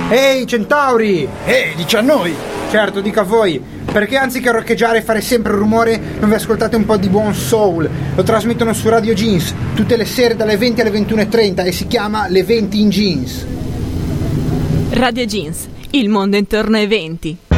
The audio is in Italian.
Ehi, centauri! Ehi, dici a noi! Certo, dica a voi, perché anziché roccheggiare e fare sempre rumore non vi ascoltate un po' di buon soul? Lo trasmettono su Radio Jeans tutte le sere dalle 20 alle 21:30 e si chiama Le 20 in Jeans. Radio Jeans, il mondo intorno ai 20.